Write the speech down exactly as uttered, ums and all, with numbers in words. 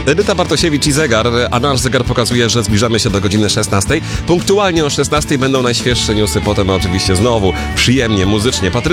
Edyta Bartosiewicz i zegar, a nasz zegar pokazuje, że zbliżamy się do godziny szesnastej. Punktualnie o szesnastej będą najświeższe newsy, potem oczywiście znowu przyjemnie, muzycznie. Patrycja